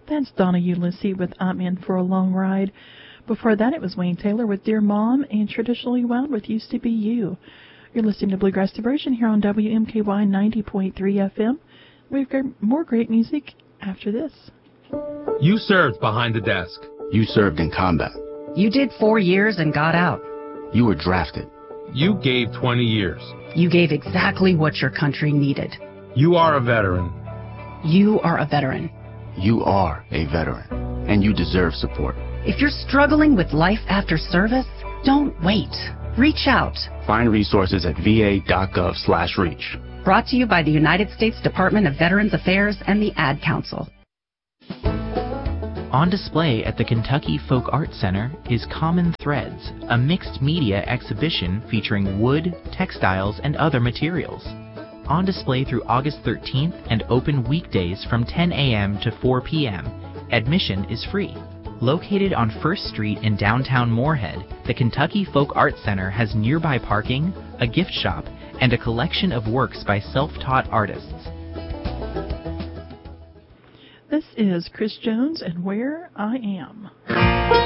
That's Donna Ulysses with I'm In for a Long Ride. Before that, it was Wayne Taylor with Dear Mom and Traditionally Wound with Used to Be You. You're listening to Bluegrass Diversion here on WMKY 90.3 FM. We've got more great music after this. You served behind the desk. You served in combat. You did 4 years and got out. You were drafted. You gave 20 years. You gave exactly what your country needed. You are a veteran. You are a veteran. You are a veteran, and you deserve support. If you're struggling with life after service, don't wait. Reach out. Find resources at va.gov/reach. Brought to you by the United States Department of Veterans Affairs and the Ad Council. On display at the Kentucky Folk Art Center is Common Threads, a mixed media exhibition featuring wood, textiles, and other materials. On display through August 13th and open weekdays from 10 a.m. to 4 p.m. Admission is free. Located on 1st Street in downtown Moorhead, the Kentucky Folk Art Center has nearby parking, a gift shop, and a collection of works by self-taught artists. This is Chris Jones and Where I Am.